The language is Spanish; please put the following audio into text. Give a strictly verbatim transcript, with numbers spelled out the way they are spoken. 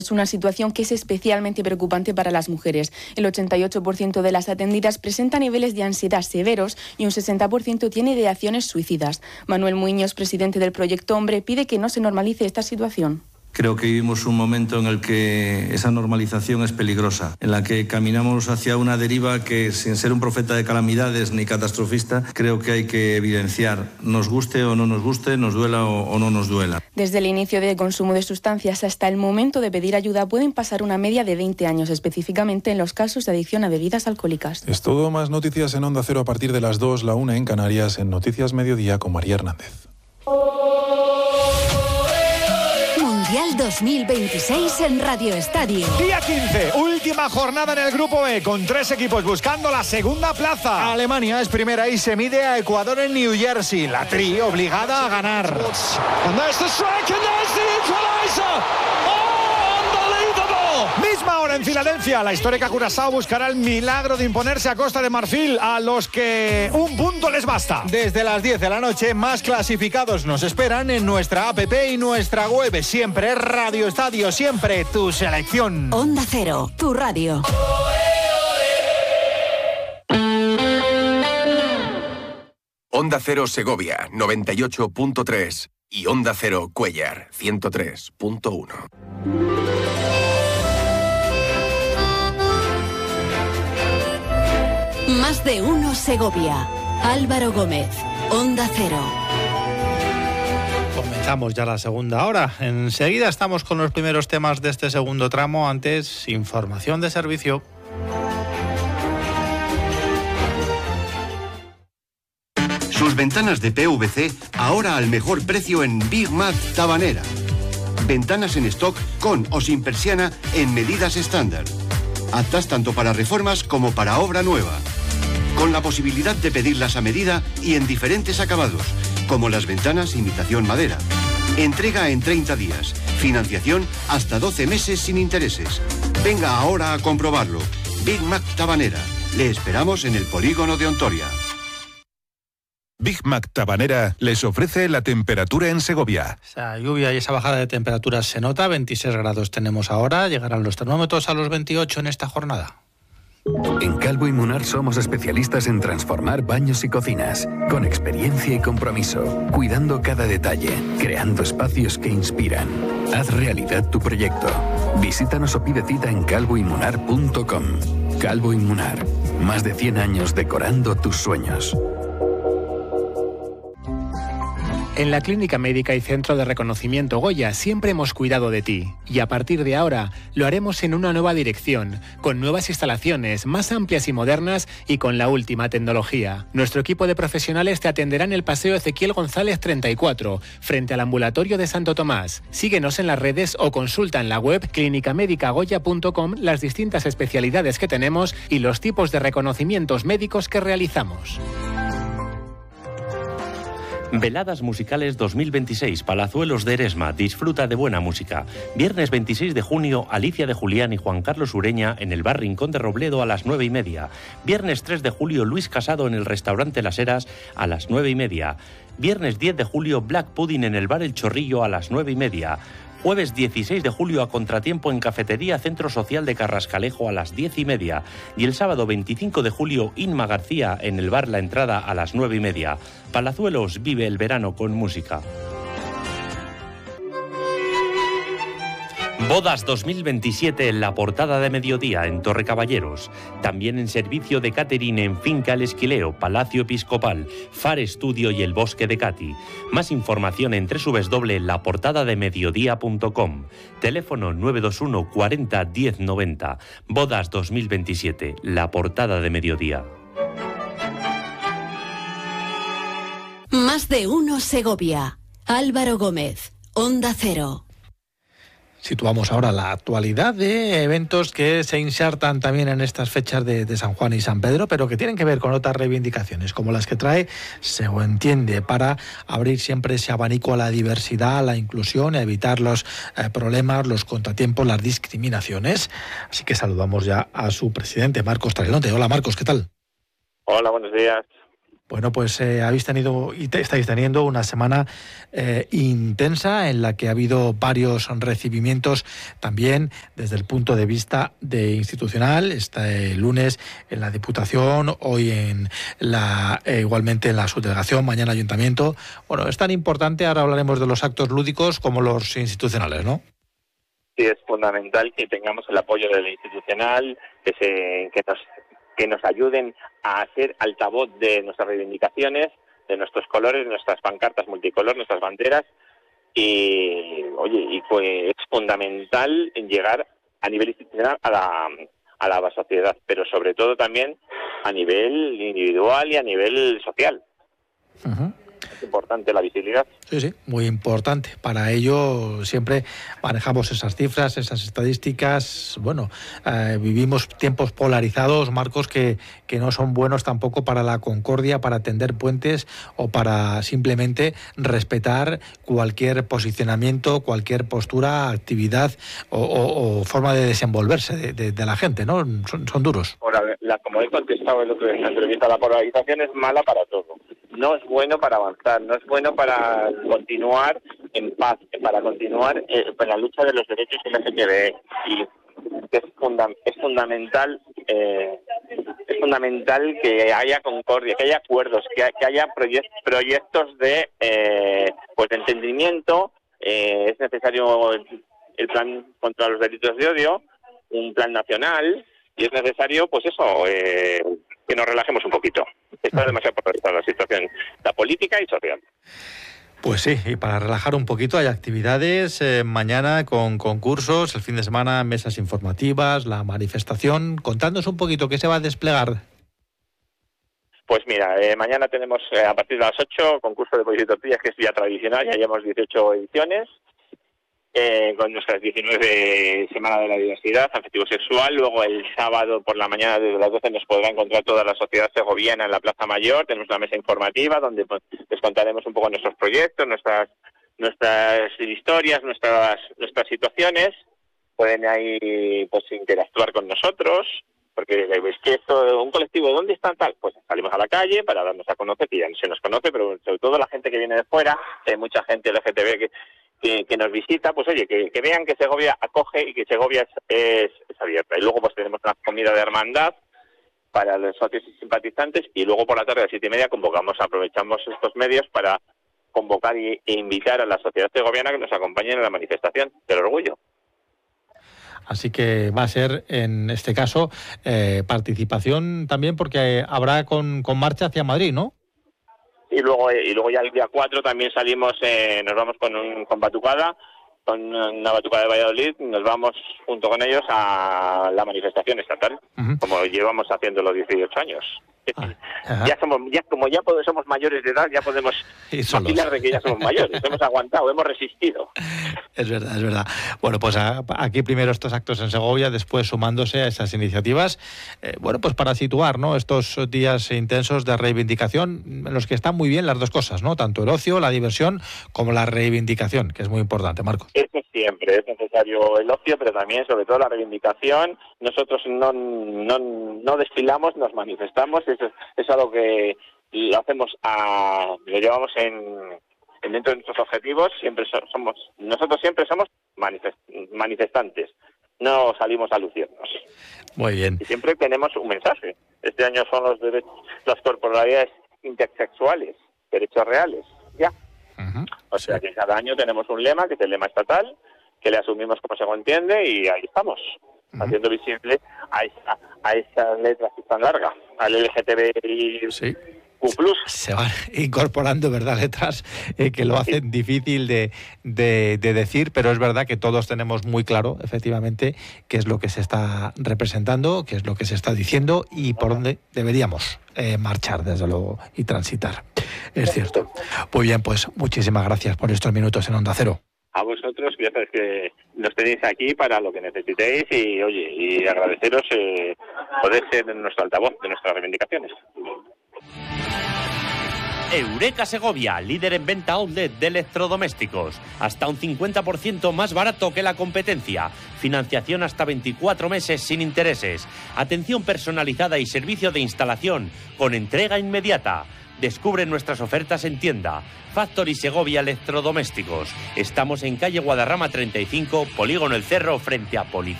Es una situación que es especialmente preocupante para las mujeres. El ochenta y ocho por ciento de las atendidas presenta niveles de ansiedad severos y un sesenta por ciento tiene ideaciones suicidas. Manuel Muiños, presidente del Proyecto Hombre, pide que no se normalice esta situación. Creo que vivimos un momento en el que esa normalización es peligrosa, en la que caminamos hacia una deriva que, sin ser un profeta de calamidades ni catastrofista, creo que hay que evidenciar, nos guste o no nos guste, nos duela o, o no nos duela. Desde el inicio del consumo de sustancias hasta el momento de pedir ayuda pueden pasar una media de veinte años, específicamente en los casos de adicción a bebidas alcohólicas. Es todo, más noticias en Onda Cero a partir de las dos, la una en Canarias, en Noticias Mediodía con María Hernández. Mundial dos mil veintiséis en Radio Estadio. Día quince, última jornada en el Grupo E, con tres equipos buscando la segunda plaza. Alemania es primera y se mide a Ecuador en New Jersey. La Tri obligada a ganar. And there's the strike and there's the equalizer. Misma hora en Filadelfia, la histórica Curazao buscará el milagro de imponerse a Costa de Marfil, a los que un punto les basta. Desde las diez de la noche, más clasificados nos esperan en nuestra app y nuestra web. Siempre Radio Estadio, siempre tu selección. Onda Cero, tu radio. Onda Cero Segovia, noventa y ocho punto tres y Onda Cero Cuéllar, ciento tres punto uno. Más de uno Segovia. Álvaro Gómez, Onda Cero. Comenzamos ya la segunda hora. Enseguida estamos con los primeros temas de este segundo tramo. Antes, información de servicio. Sus ventanas de P V C ahora al mejor precio en Big Mac Tabanera. Ventanas en stock con o sin persiana en medidas estándar. Aptas tanto para reformas como para obra nueva. Con la posibilidad de pedirlas a medida y en diferentes acabados, como las ventanas imitación madera. Entrega en treinta días. Financiación hasta doce meses sin intereses. Venga ahora a comprobarlo. Big Mac Tabanera. Le esperamos en el polígono de Ontoria. Big Mac Tabanera les ofrece la temperatura en Segovia. Esa lluvia y esa bajada de temperaturas se nota. veintiséis grados tenemos ahora. Llegarán los termómetros a los veintiocho en esta jornada. En Calvo y Munar somos especialistas en transformar baños y cocinas, con experiencia y compromiso, cuidando cada detalle, creando espacios que inspiran. Haz realidad tu proyecto. Visítanos o pide cita en calvo y munar punto com. Calvo y Munar, más de cien años decorando tus sueños. En la Clínica Médica y Centro de Reconocimiento Goya siempre hemos cuidado de ti y a partir de ahora lo haremos en una nueva dirección, con nuevas instalaciones más amplias y modernas y con la última tecnología. Nuestro equipo de profesionales te atenderá en el Paseo Ezequiel González treinta y cuatro, frente al ambulatorio de Santo Tomás. Síguenos en las redes o consulta en la web clínica médica goya punto com las distintas especialidades que tenemos y los tipos de reconocimientos médicos que realizamos. Veladas Musicales dos mil veintiséis, Palazuelos de Eresma, disfruta de buena música. Viernes veintiséis de junio, Alicia de Julián y Juan Carlos Ureña en el Bar Rincón de Robledo a las nueve y media. Viernes tres de julio, Luis Casado en el Restaurante Las Heras a las nueve y media. Viernes diez de julio, Black Pudding en el Bar El Chorrillo a las nueve y media. Jueves dieciséis de julio, a contratiempo en Cafetería Centro Social de Carrascalejo a las diez y media. Y el sábado veinticinco de julio, Inma García en el bar La Entrada a las nueve y media. Palazuelos vive el verano con música. Bodas dos mil veintisiete en la Portada de Mediodía en Torrecaballeros. También en servicio de catering en Finca El Esquileo, Palacio Episcopal, Far Estudio y El Bosque de Cati. Más información en doble u doble u doble u punto la portada de mediodía punto com. Teléfono nueve dos uno cuarenta diez noventa. Bodas dos mil veintisiete, la Portada de Mediodía. Más de uno Segovia. Álvaro Gómez, Onda Cero. Situamos ahora la actualidad de eventos que se insertan también en estas fechas de, de San Juan y San Pedro, pero que tienen que ver con otras reivindicaciones, como las que trae Se o Entiende, para abrir siempre ese abanico a la diversidad, a la inclusión, a evitar los eh, problemas, los contratiempos, las discriminaciones. Así que saludamos ya a su presidente, Marcos Trailonte. Hola Marcos, ¿qué tal? Hola, buenos días. Bueno, pues eh, habéis tenido y te, estáis teniendo una semana eh, intensa en la que ha habido varios recibimientos también desde el punto de vista de institucional. Este lunes en la Diputación, hoy en la eh, igualmente en la subdelegación, mañana Ayuntamiento. Bueno, es tan importante, ahora hablaremos de los actos lúdicos como los institucionales, ¿no? Sí, es fundamental que tengamos el apoyo del institucional, que se que nos que nos ayuden a hacer altavoz de nuestras reivindicaciones, de nuestros colores, de nuestras pancartas multicolor, nuestras banderas, y oye, y pues es fundamental en llegar a nivel institucional a la, a la sociedad, pero sobre todo también a nivel individual y a nivel social. Uh-huh. Es importante la visibilidad. Sí, sí, muy importante. Para ello siempre manejamos esas cifras, esas estadísticas. Bueno, eh, vivimos tiempos polarizados, Marcos, que, que no son buenos tampoco para la concordia, para tender puentes o para simplemente respetar cualquier posicionamiento, cualquier postura, actividad o, o, o forma de desenvolverse de, de, de la gente, ¿no? Son, son duros. Ahora, la, como he contestado el otro día en la entrevista, la polarización es mala para todo. No es bueno para avanzar, no es bueno para continuar en paz, para continuar eh, en la lucha de los derechos L G T B. Y es, funda es fundamental eh, es fundamental que haya concordia, que haya acuerdos, que, que haya proyect proyectos de eh, pues de entendimiento. Eh, es necesario el, el plan contra los delitos de odio, un plan nacional, y es necesario, pues eso, eh, que nos relajemos un poquito. Está demasiado polarizada la situación, la política y social. Pues sí, y para relajar un poquito hay actividades eh, mañana con concursos, el fin de semana mesas informativas, la manifestación. Contadnos un poquito qué se va a desplegar. Pues mira, eh, mañana tenemos eh, a partir de las ocho concurso de pollos y tortillas, que es ya tradicional, ya llevamos dieciocho ediciones. Eh, con nuestras diecinueve Semana de la Diversidad, afectivo sexual. Luego el sábado por la mañana desde las doce nos podrá encontrar toda la sociedad segoviana en la Plaza Mayor. Tenemos una mesa informativa donde pues, les contaremos un poco nuestros proyectos, nuestras nuestras historias, nuestras nuestras situaciones. Pueden ahí pues interactuar con nosotros, porque es que esto, un colectivo, ¿dónde están tal? Pues salimos a la calle para darnos a conocer, que ya se nos conoce, pero sobre todo la gente que viene de fuera, hay mucha gente L G T B que Que, que nos visita, pues oye, que, que vean que Segovia acoge y que Segovia es, es, es abierta. Y luego pues tenemos una comida de hermandad para los socios y simpatizantes, y luego por la tarde a las siete y media convocamos, aprovechamos estos medios para convocar y, e invitar a la sociedad segoviana que nos acompañen en la manifestación del orgullo. Así que va a ser, en este caso, eh, participación también, porque habrá con, con marcha hacia Madrid, ¿no? Y luego y luego ya el día cuatro también salimos, eh, nos vamos con un con batucada, con una batucada de Valladolid, nos vamos junto con ellos a la manifestación estatal, uh-huh. como llevamos haciendo los dieciocho años. Ah, ya somos, ya como ya podemos, somos mayores de edad, ya podemos vacilar de que ya somos mayores, hemos aguantado, hemos resistido. Es verdad, es verdad. Bueno, pues a, aquí primero estos actos en Segovia, después sumándose a esas iniciativas, eh, bueno, pues para situar, ¿no?, estos días intensos de reivindicación, en los que están muy bien las dos cosas, ¿no?, tanto el ocio, la diversión, como la reivindicación, que es muy importante, Marcos. Eso siempre es necesario el ocio, pero también, sobre todo, la reivindicación. Nosotros no, no, no desfilamos, nos manifestamos. Eso es algo que lo hacemos, a, lo llevamos en, en dentro de nuestros objetivos. Siempre somos, nosotros siempre somos manifest, manifestantes, no salimos a lucirnos. Muy bien. Y siempre tenemos un mensaje. Este año son los derechos, las corporalidades intersexuales, derechos reales, ya. Uh-huh. O sea sí. que cada año tenemos un lema, que es el lema estatal, que le asumimos como se entiende, y ahí estamos, uh-huh. haciendo visible a esa, a esas letras tan largas, al L G T B I sí. Q plus. Se van incorporando, ¿verdad?, letras eh, que lo hacen sí. difícil de, de, de decir, pero es verdad que todos tenemos muy claro, efectivamente, qué es lo que se está representando, qué es lo que se está diciendo y por dónde deberíamos eh, marchar, desde luego, y transitar. Es cierto. Muy bien, pues muchísimas gracias por estos minutos en Onda Cero. A vosotros, ya sabéis que nos tenéis aquí para lo que necesitéis, y oye, y agradeceros eh, poder ser nuestro altavoz de nuestras reivindicaciones. Eureka Segovia, líder en venta outlet de electrodomésticos. Hasta un cincuenta por ciento más barato que la competencia. Financiación hasta veinticuatro meses sin intereses. Atención personalizada y servicio de instalación con entrega inmediata. Descubre nuestras ofertas en tienda. Factory Segovia Electrodomésticos. Estamos en calle Guadarrama treinta y cinco, Polígono El Cerro, frente a Policía.